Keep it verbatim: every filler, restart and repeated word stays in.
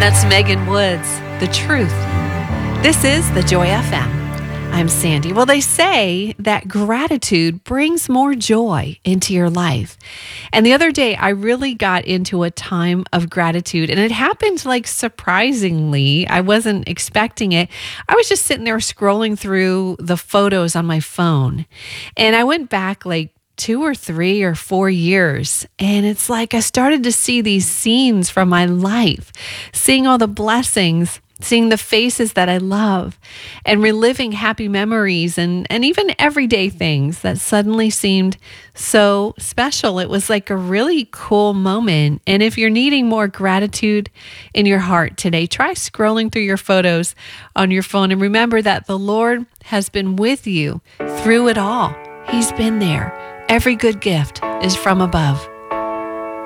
That's Megan Woods, The Truth. This is the Joy F M. I'm Sandy. Well, they say that gratitude brings more joy into your life. And the other day, I really got into a time of gratitude, and it happened like surprisingly. I wasn't expecting it. I was just sitting there scrolling through the photos on my phone, and I went back like two or three or four years. And it's like I started to see these scenes from my life, seeing all the blessings, seeing the faces that I love, and reliving happy memories and, and even everyday things that suddenly seemed so special. It was like a really cool moment. And if you're needing more gratitude in your heart today, try scrolling through your photos on your phone and remember that the Lord has been with you through it all. He's been there. Every good gift is from above.